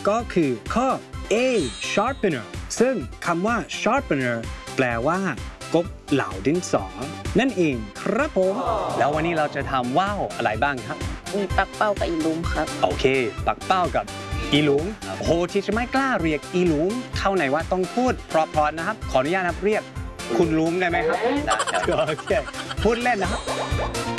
ก็คือข้อ A sharpener ซึ่งคำว่า sharpener แปลว่ากบเหลาดินสอนั่นเองครับผมแล้ววันนี้เราจะทำว่าวอะไรบ้างครับมีปักเป้ากับอีลุมครับโอเคปักเป้ากับอีหลุมโอ้โหที่จะไม่กล้าเรียกอีหลุมเท่าไหนว่าต้องพูดเพราะๆนะครับขออนุญาตนะครับเรียกคุณลุมได้ไหมครับได้โอเคพูดเล่นนะครับ